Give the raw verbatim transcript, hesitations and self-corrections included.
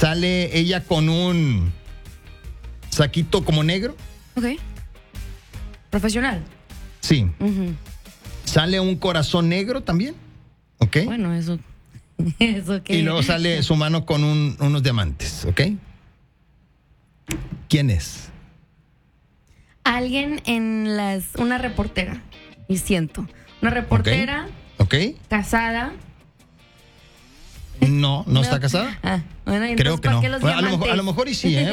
Sale ella con un saquito como negro. Ok. Profesional. Sí. Uh-huh. Sale un corazón negro también. ¿Ok? Bueno, eso. eso que... Y luego sale su mano con un, unos diamantes. ¿Ok? ¿Quién es? Alguien en las. Una reportera. Y siento. Una reportera. ¿Ok? Casada. No, no está casada. Ah, bueno, Creo entonces, que ¿para no. qué los Bueno, a, lo mejor, diamantes? a lo mejor y sí, ¿eh?